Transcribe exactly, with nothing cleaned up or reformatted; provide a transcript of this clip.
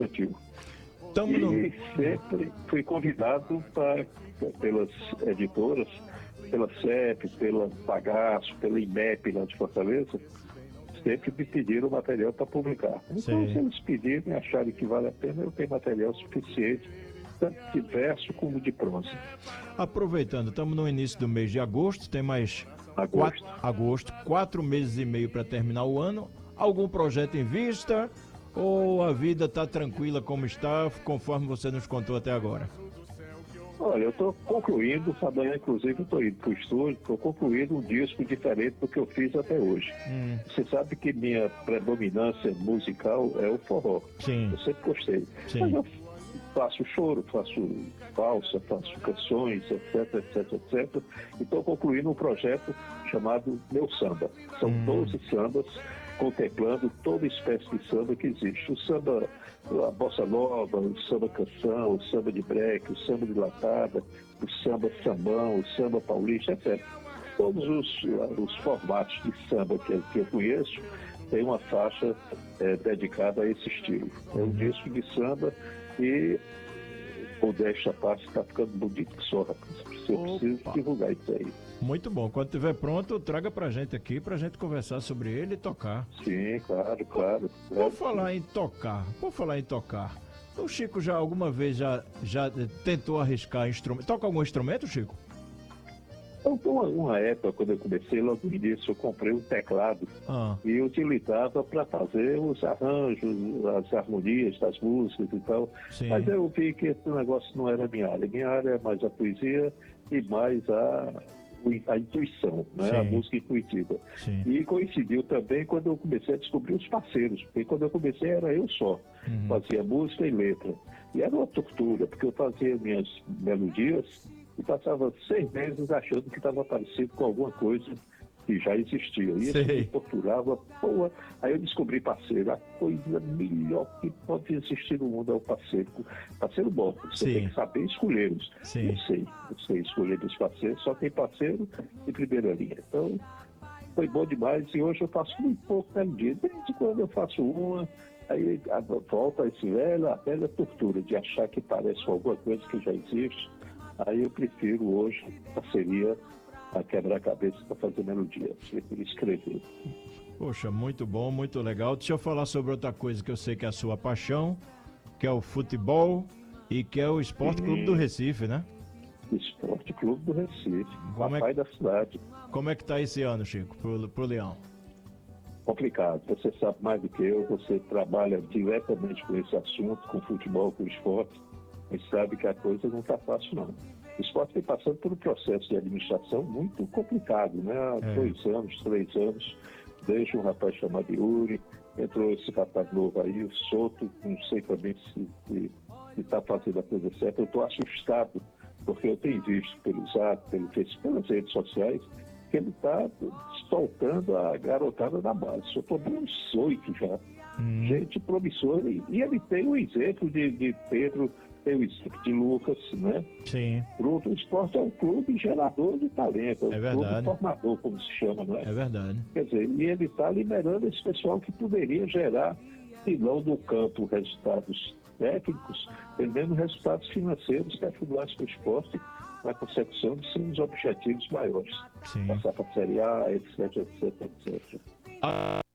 infantil. Tamo no... E sempre fui convidado pra, pelas editoras, pela C E P, pela Bagaço, pela I M E P lá de Fortaleza, sempre me pediram material para publicar. Então, Sim. se eles pedirem e acharem que vale a pena, eu tenho material suficiente, tanto de verso como de prosa. Aproveitando, estamos no início do mês de agosto, tem mais Agosto. quatro, agosto, quatro meses e meio para terminar o ano. Algum projeto em vista? Ou a vida está tranquila como está, conforme você nos contou até agora? Olha, eu estou concluindo, amanhã inclusive eu estou indo para o estúdio, estou concluindo um disco diferente do que eu fiz até hoje. Hum. Você sabe que minha predominância musical é o forró. Sim. Eu sempre gostei. Sim. Mas eu faço choro, faço valsa, faço canções, etc, etc, etcétera. E estou concluindo um projeto chamado Meu Samba. São Hum. doze sambas contemplando toda espécie de samba que existe. O samba, a bossa nova, o samba canção, o samba de breque, o samba de latada, o samba sambão, o samba paulista, etcétera. Todos os, os formatos de samba que, que eu conheço tem uma faixa é, dedicada a esse estilo. É um disco de samba e modéstia à parte está ficando bonito que só, rapaz. Eu preciso Opa. divulgar isso aí. Muito bom. Quando estiver pronto, traga pra gente aqui, pra gente conversar sobre ele e tocar. Sim, claro, claro. Por claro. falar em tocar, por falar em tocar, o Chico já alguma vez já, já tentou arriscar instrumento? Toca algum instrumento, Chico? Então, uma, uma época, quando eu comecei, logo no início, eu comprei um teclado Ah, e utilizava para fazer os arranjos, as harmonias das músicas e tal. sim. Mas eu vi que esse negócio não era minha área. Minha área é mais a poesia e mais a, a intuição, né? A Sim. música intuitiva. Sim. E coincidiu também quando eu comecei a descobrir os parceiros, porque quando eu comecei era eu só, Uhum. fazia música e letra. E era uma tortura, porque eu fazia minhas melodias e passava seis meses achando que estava parecido com alguma coisa que já existia. E isso Sei. me torturava. Pô, aí eu descobri parceiro. A coisa melhor que pode existir no mundo é o parceiro. Parceiro bom, você Sim. tem que saber escolhê-los. Sim. Eu sei, eu sei escolher os parceiros, só tem parceiro de primeira linha. Então, foi bom demais e hoje eu faço muito pouco melodia. Desde quando eu faço uma, aí a- volta esse velho, a velha tortura de achar que parece com alguma coisa que já existe. Aí eu prefiro hoje parceria a quebrar a cabeça para fazer melodia, prefiro escrever. Poxa, muito bom, muito legal. Deixa eu falar sobre outra coisa que eu sei que é a sua paixão, que é o futebol e que é o Esporte Clube do Recife, né? Esporte Clube do Recife, Como é papai da cidade. Como é que tá esse ano, Chico, pro, pro Leão? Complicado, você sabe mais do que eu, você trabalha diretamente com esse assunto, com futebol, com esporte, mas sabe que a coisa não está fácil não. O esporte vem passando por um processo de administração muito complicado, né? Há É. dois anos, três anos, desde um rapaz chamado Yuri, entrou esse rapaz novo aí, o Soto, não sei também se está fazendo a coisa certa. Eu estou assustado, porque eu tenho visto pelo Zap, pelo Facebook, pelas redes sociais, que ele está soltando a garotada da base. Eu estou vendo uns oito já. Hum. Gente promissora. E, e ele tem o exemplo de, de Pedro, tem o exemplo de Lucas, né? Sim, Pronto, o esporte é um clube gerador de talento, é um É clube verdade. formador, como se chama, não é? é verdade. Quer dizer, e ele está liberando esse pessoal que poderia gerar, se não no campo, resultados técnicos, pelo menos resultados financeiros que ajudassem o esporte na consecução de seus objetivos maiores. Sim. Passar para a Série A, etc, etc, etcétera. A